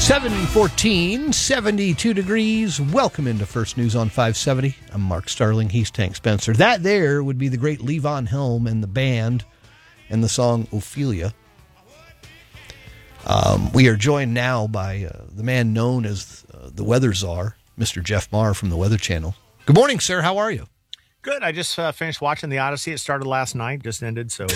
7:14, 72 degrees. Welcome into First News on 570. I'm Mark Starling. He's Tank Spencer. That there would be the great Levon Helm and the band and the song Ophelia. We are joined now by the man known as the Weather Czar, Mr. Jeff Marr from the Weather Channel. Good morning, sir. How are you? Good. I just finished watching The Odyssey. It started last night, just ended. So,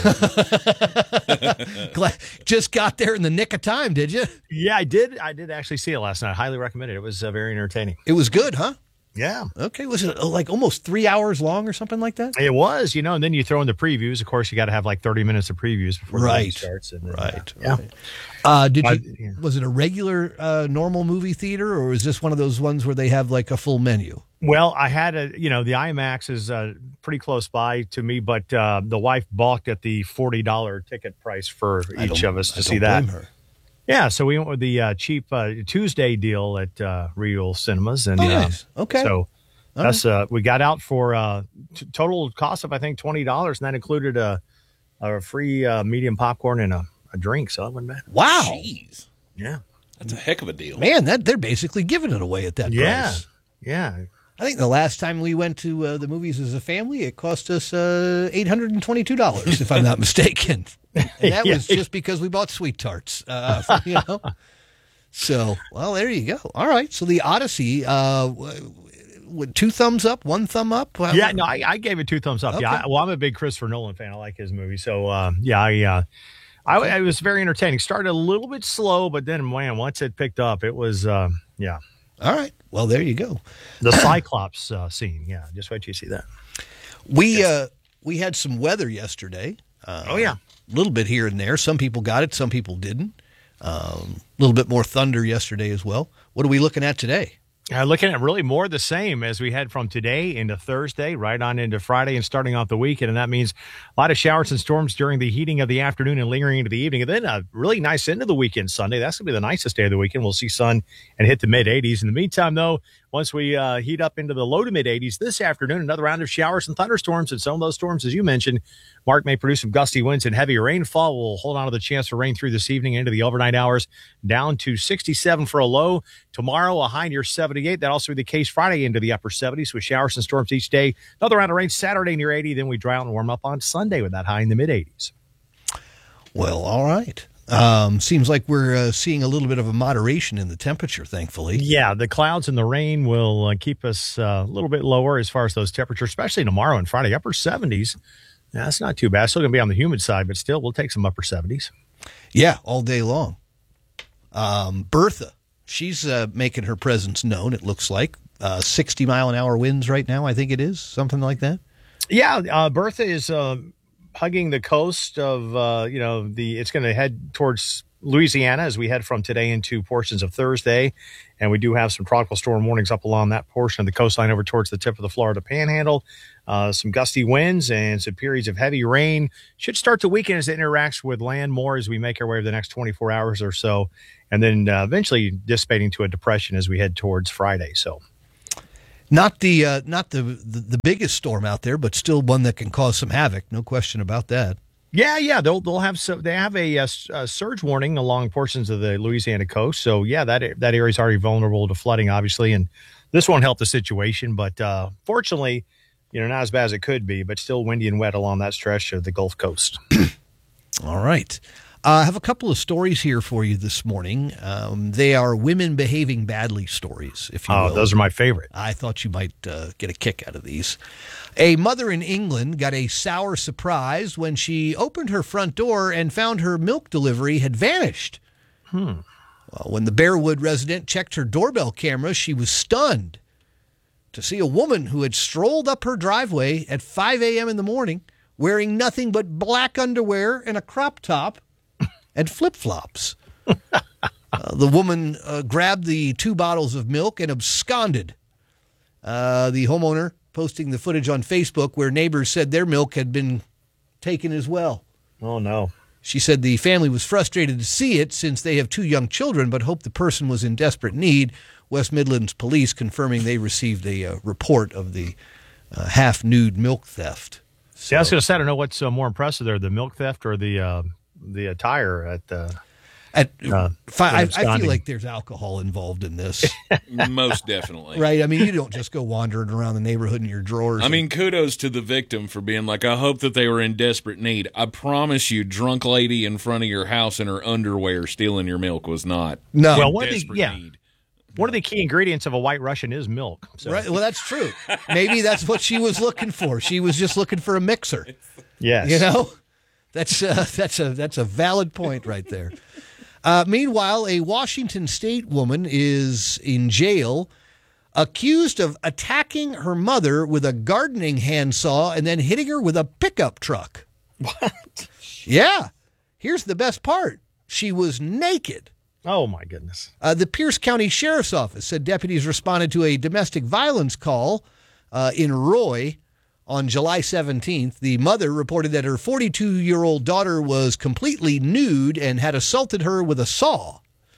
just got there in the nick of time, did you? Yeah, I did. I did actually see it last night. Highly recommend it. It was very entertaining. It was good, huh? Yeah. Okay. Was it like almost 3 hours long or something like that? It was, and then you throw in the previews. Of course, you got to have like 30 minutes of previews before the movie starts. And then, right. Yeah. Was it a regular normal movie theater, or was this one of those ones where they have like a full menu? Well, I had the IMAX is pretty close by to me, but the wife balked at the $40 ticket price for each of us to see that. Blame her. Yeah, so we went with the cheap Tuesday deal at Regal Cinemas, and nice. Okay. So that's we got out for total cost of I think $20, and that included a free medium popcorn and a drink. So that wasn't bad. Wow. Jeez. Yeah, that's a heck of a deal, man. They're basically giving it away at that price. Yeah. I think the last time we went to the movies as a family, it cost us $822, if I'm not mistaken. And that was just because we bought sweet tarts, So, well, there you go. All right. So the Odyssey, with 2 thumbs up, 1 thumb up? Yeah, no, I gave it 2 thumbs up. Okay. Yeah, I'm a big Christopher Nolan fan. I like his movie. So, I was very entertaining. Started a little bit slow, but then, man, once it picked up, it was, yeah. All right. Well, there you go. The Cyclops scene. Yeah, just wait till you see that. We had some weather yesterday. A little bit here and there. Some people got it, some people didn't. A little bit more thunder yesterday as well. What are we looking at today? Looking at really more the same as we head from today into Thursday, right on into Friday and starting off the weekend. And that means a lot of showers and storms during the heating of the afternoon and lingering into the evening. And then a really nice end of the weekend Sunday. That's going to be the nicest day of the weekend. We'll see sun and hit the mid-80s. In the meantime, though, once we heat up into the low to mid-80s this afternoon, another round of showers and thunderstorms. And some of those storms, as you mentioned, Mark, may produce some gusty winds and heavy rainfall. We'll hold on to the chance for rain through this evening into the overnight hours, down to 67 for a low. Tomorrow, a high near 78. That'll also be the case Friday into the upper 70s with showers and storms each day. Another round of rain Saturday near 80. Then we dry out and warm up on Sunday with that high in the mid-80s. Well, all right. Seems like we're seeing a little bit of a moderation in the temperature, thankfully. Yeah, the clouds and the rain will keep us a little bit lower as far as those temperatures, especially tomorrow and Friday, upper 70s. Yeah, that's not too bad. Still going to be on the humid side, but still, we'll take some upper 70s. Yeah, all day long. Bertha, she's making her presence known, it looks like. 60-mile-an-hour winds right now, I think it is, something like that. Yeah, Bertha is hugging the coast of, it's going to head towards Louisiana as we head from today into portions of Thursday. And we do have some tropical storm warnings up along that portion of the coastline over towards the tip of the Florida Panhandle. Some gusty winds and some periods of heavy rain. Should start the weekend as it interacts with land more as we make our way over the next 24 hours or so. And then eventually dissipating to a depression as we head towards Friday. So not the biggest storm out there, but still one that can cause some havoc. No question about that. Yeah, they'll have they have a surge warning along portions of the Louisiana coast. So yeah, that area is already vulnerable to flooding, obviously, and this won't help the situation. But fortunately, not as bad as it could be, but still windy and wet along that stretch of the Gulf Coast. All right. I have a couple of stories here for you this morning. They are women behaving badly stories, if you will. Oh, those are my favorite. I thought you might get a kick out of these. A mother in England got a sour surprise when she opened her front door and found her milk delivery had vanished. Well, when the Bearwood resident checked her doorbell camera, she was stunned to see a woman who had strolled up her driveway at 5 a.m. in the morning wearing nothing but black underwear and a crop top and flip-flops. The woman grabbed the 2 bottles of milk and absconded. The homeowner posting the footage on Facebook where neighbors said their milk had been taken as well. Oh, no. She said the family was frustrated to see it since they have 2 young children, but hoped the person was in desperate need. West Midlands police confirming they received a report of the half-nude milk theft. So, yeah, I was going to say, I don't know what's more impressive there, the milk theft or the attire at I feel absconding. like there's alcohol involved in this, Most definitely. right? I mean, you don't just go wandering around the neighborhood in your drawers. I mean, kudos to the victim for being like, I hope that they were in desperate need. I promise you, drunk lady in front of your house in her underwear stealing your milk was not no. Well, desperate need. one of the key ingredients of a White Russian is milk. So. Right. Well, that's true. Maybe that's what she was looking for. She was just looking for a mixer. Yes. You know, that's a valid point right there. Meanwhile, a Washington State woman is in jail, accused of attacking her mother with a gardening handsaw and then hitting her with a pickup truck. What? Yeah. Here's the best part. She was naked. Oh, my goodness. The Pierce County Sheriff's Office said deputies responded to a domestic violence call in Roy on July 17th. The mother reported that her 42-year-old daughter was completely nude and had assaulted her with a saw.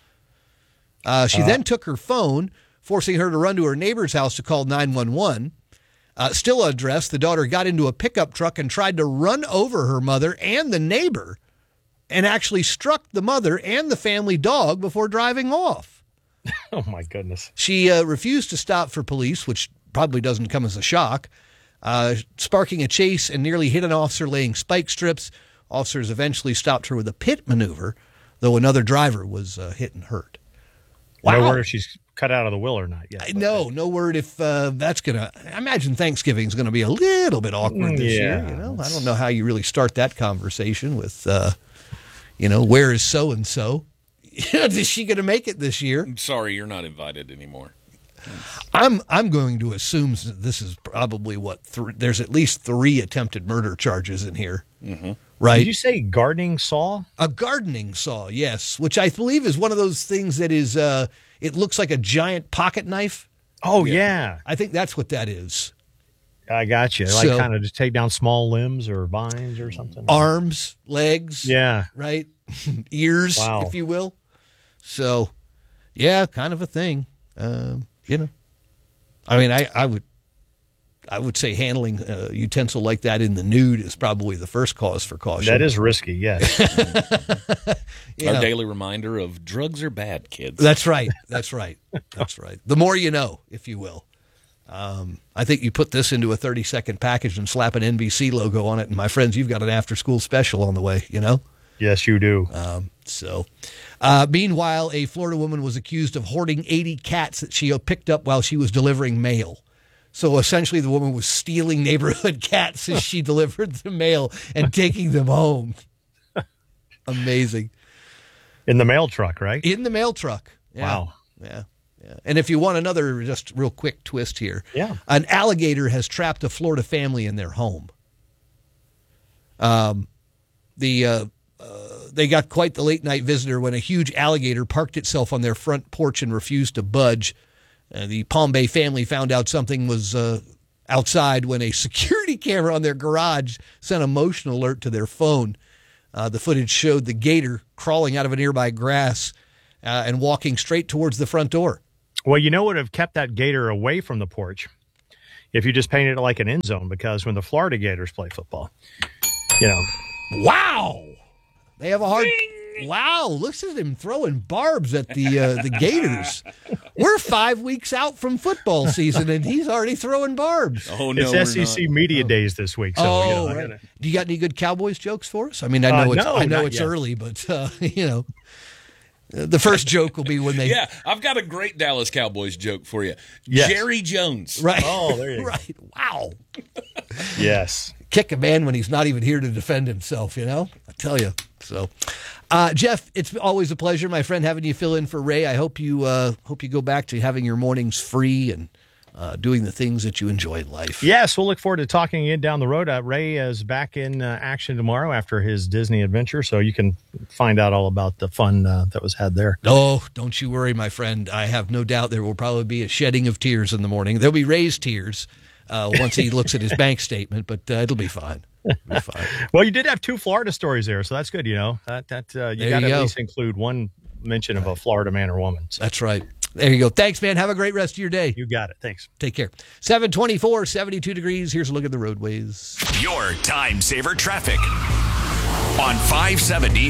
She then took her phone, forcing her to run to her neighbor's house to call 911. Still undressed, the daughter got into a pickup truck and tried to run over her mother and the neighbor, and actually struck the mother and the family dog before driving off. Oh, my goodness. She refused to stop for police, which probably doesn't come as a shock, sparking a chase and nearly hit an officer laying spike strips. Officers eventually stopped her with a pit maneuver, though another driver was hit and hurt. Wow. No word if she's cut out of the will or not yet. No word if that's going to... I imagine Thanksgiving's going to be a little bit awkward this year. You know, I don't know how you really start that conversation with, where is so-and-so? Is she going to make it this year? I'm sorry, you're not invited anymore. I'm going to assume this is probably there's at least 3 attempted murder charges in here. Mm-hmm. Right? Did you say gardening saw? A gardening saw, yes, which I believe is one of those things that is, it looks like a giant pocket knife. Oh, yeah. I think that's what that is. I got you. Like kind of just take down small limbs or vines or something. Arms, legs. Yeah. Right? Ears, if you will. So, yeah, kind of a thing. I mean, I would say handling a utensil like that in the nude is probably the first cause for caution. That is risky, yes. Our daily reminder of drugs are bad, kids. That's right. That's right. That's right. The more you know, if you will. I think you put this into a 30-second package and slap an NBC logo on it, and my friends, you've got an after-school special on the way, you know? Yes, you do. Meanwhile, a Florida woman was accused of hoarding 80 cats that she picked up while she was delivering mail. So essentially, the woman was stealing neighborhood cats as she delivered the mail and taking them home. Amazing. In the mail truck, right? In the mail truck. Yeah. Wow. Yeah. Yeah. And if you want another just real quick twist here, an alligator has trapped a Florida family in their home. They got quite the late night visitor when a huge alligator parked itself on their front porch and refused to budge. The Palm Bay family found out something was outside when a security camera on their garage sent a motion alert to their phone. The footage showed the gator crawling out of a nearby grass and walking straight towards the front door. Well, you know what would have kept that gator away from the porch if you just painted it like an end zone, because when the Florida Gators play football, Wow. They have a hard... Wow, look at him throwing barbs at the Gators. We're 5 weeks out from football season, and he's already throwing barbs. Oh, no, it's SEC Media Days this week. So, right. Do you got any good Cowboys jokes for us? I mean, I know it's early, but, the first joke will be when they... Yeah, I've got a great Dallas Cowboys joke for you. Yes. Jerry Jones. Right. Oh, there you go. Right. Wow. Yes. Kick a man when he's not even here to defend himself, I tell you. So, Jeff, it's always a pleasure, my friend, having you fill in for Ray. I hope you go back to having your mornings free and doing the things that you enjoy in life. Yes, we'll look forward to talking again down the road. Ray is back in action tomorrow after his Disney adventure, so you can find out all about the fun that was had there. Oh, don't you worry, my friend. I have no doubt there will probably be a shedding of tears in the morning. There'll be Ray's tears once he looks at his bank statement, but it'll be fine. It'll be fine. Well, you did have 2 Florida stories there, so that's good. You got to at least include one mention of a Florida man or woman. So. That's right. There you go. Thanks, man. Have a great rest of your day. You got it. Thanks. Take care. 724, 72 degrees. Here's a look at the roadways. Your time saver traffic. on 570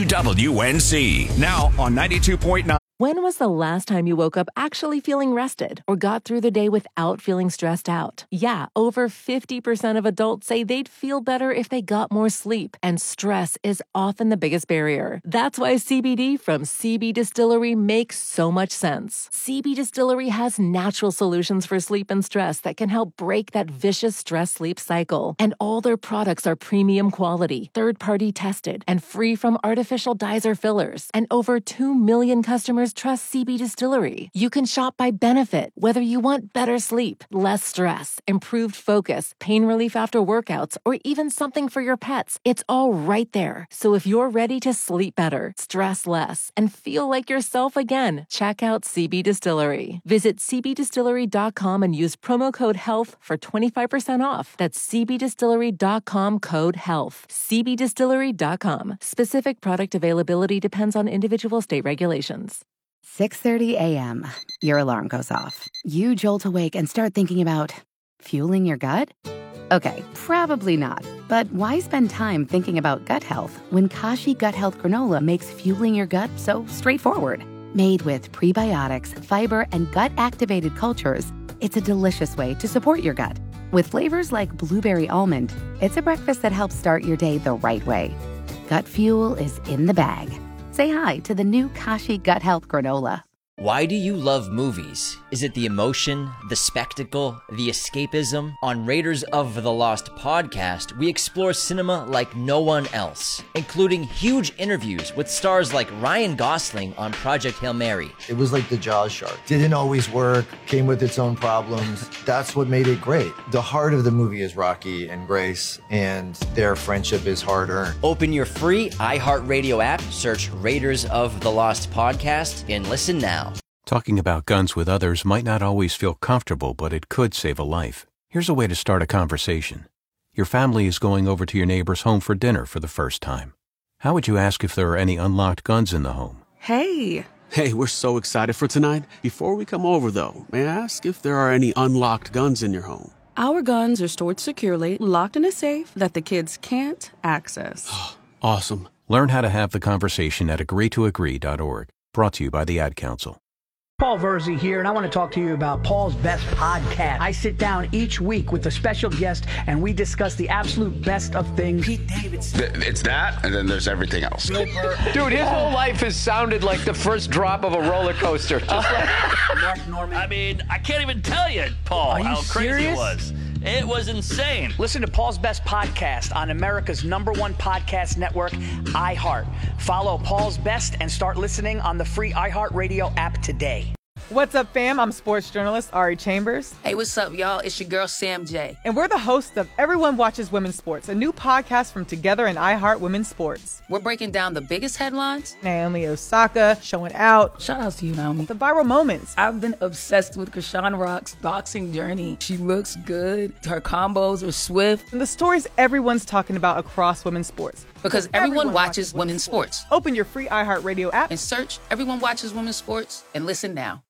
WWNC. Now on 92.9. When was the last time you woke up actually feeling rested or got through the day without feeling stressed out? Yeah, over 50% of adults say they'd feel better if they got more sleep, and stress is often the biggest barrier. That's why CBD from CB Distillery makes so much sense. CB Distillery has natural solutions for sleep and stress that can help break that vicious stress-sleep cycle. And all their products are premium quality, third-party tested, and free from artificial dyes or fillers. And over 2 million customers trust CB Distillery. You can shop by benefit, whether you want better sleep, less stress, improved focus, pain relief after workouts, or even something for your pets. It's all right there. So if you're ready to sleep better, stress less, and feel like yourself again, check out CB Distillery. Visit cbdistillery.com and use promo code HEALTH for 25% off. That's cbdistillery.com, code HEALTH. cbdistillery.com. Specific product availability depends on individual state regulations. 6:30 a.m. Your alarm goes off. You jolt awake and start thinking about fueling your gut? Okay, probably not. But why spend time thinking about gut health when Kashi Gut Health Granola makes fueling your gut so straightforward? Made with prebiotics, fiber, and gut-activated cultures, it's a delicious way to support your gut. With flavors like blueberry almond, it's a breakfast that helps start your day the right way. Gut fuel is in the bag. Say hi to the new Kashi Gut Health Granola. Why do you love movies? Is it the emotion, the spectacle, the escapism? On Raiders of the Lost podcast, we explore cinema like no one else, including huge interviews with stars like Ryan Gosling on Project Hail Mary. It was like the Jaws shark. Didn't always work, came with its own problems. That's what made it great. The heart of the movie is Rocky and Grace, and their friendship is hard-earned. Open your free iHeartRadio app, search Raiders of the Lost podcast, and listen now. Talking about guns with others might not always feel comfortable, but it could save a life. Here's a way to start a conversation. Your family is going over to your neighbor's home for dinner for the first time. How would you ask if there are any unlocked guns in the home? Hey, we're so excited for tonight. Before we come over, though, may I ask if there are any unlocked guns in your home? Our guns are stored securely, locked in a safe that the kids can't access. Awesome. Learn how to have the conversation at agreetoagree.org. Brought to you by the Ad Council. Paul Verzi here, and I want to talk to you about Paul's Best Podcast. I sit down each week with a special guest, and we discuss the absolute best of things. Pete Davidson. It's that, and then there's everything else. Dude, his whole life has sounded like the first drop of a roller coaster. Just like Mark Norman. I mean, I can't even tell you, Paul, how crazy it was. It was insane. Listen to Paul's Best Podcast on America's #1 podcast network, iHeart. Follow Paul's Best and start listening on the free iHeartRadio app today. What's up, fam? I'm sports journalist Ari Chambers. Hey, what's up, y'all? It's your girl, Sam J. And we're the hosts of Everyone Watches Women's Sports, a new podcast from Together and iHeart Women's Sports. We're breaking down the biggest headlines. Naomi Osaka showing out. Shout out to you, Naomi. The viral moments. I've been obsessed with Krishan Rock's boxing journey. She looks good. Her combos are swift. And the stories everyone's talking about across women's sports. Because everyone watches women's sports. Open your free iHeartRadio app and search Everyone Watches Women's Sports and listen now.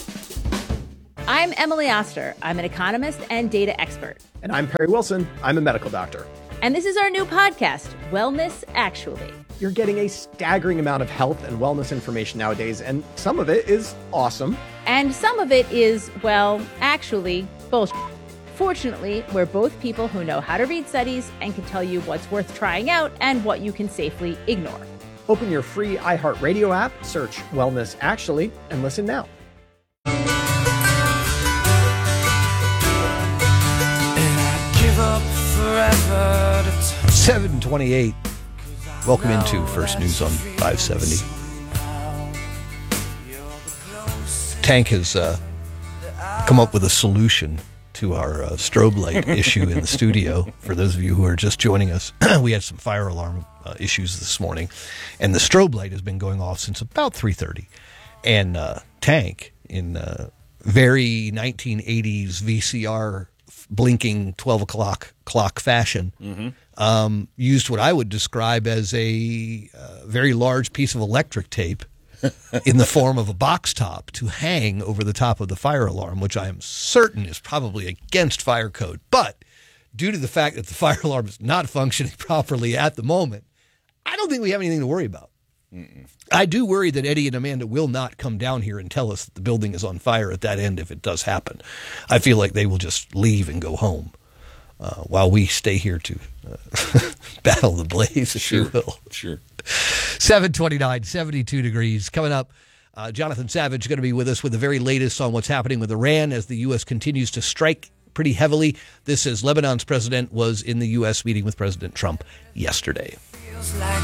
I'm Emily Oster. I'm an economist and data expert. And I'm Perry Wilson. I'm a medical doctor. And this is our new podcast, Wellness Actually. You're getting a staggering amount of health and wellness information nowadays, and some of it is awesome. And some of it is, well, actually, bullshit. Fortunately, we're both people who know how to read studies and can tell you what's worth trying out and what you can safely ignore. Open your free iHeartRadio app, search Wellness Actually, and listen now. 7:28. Welcome into First News on 570. Tank has come up with a solution to our strobe light issue in the studio. For those of you who are just joining us, we had some fire alarm issues this morning, and the strobe light has been going off since about 3:30. And Tank, in very 1980s VCR blinking 12 o'clock clock fashion, used what I would describe as a very large piece of electric tape in the form of a box top to hang over the top of the fire alarm, which I am certain is probably against fire code. But due to the fact that the fire alarm is not functioning properly at the moment, I don't think we have anything to worry about. I do worry that Eddie and Amanda will not come down here and tell us that the building is on fire at that end if it does happen. I feel like they will just leave and go home while we stay here to battle the blaze, if you will. Sure. 729, 72 degrees. Coming up, Jonathan Savage is going to be with us with the very latest on what's happening with Iran as the U.S. continues to strike pretty heavily. This is Lebanon's president was in the U.S. meeting with President Trump yesterday.